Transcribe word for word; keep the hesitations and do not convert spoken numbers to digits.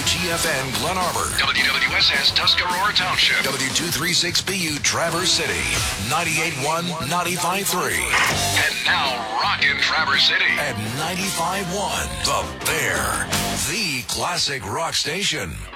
G F N Glen Arbor, W W S S Tuscarora Township, W two thirty-six B U Traverse City, ninety-eight point one, ninety-five point three. And now rockin' Traverse City at ninety-five point one. The Bear, the classic rock station.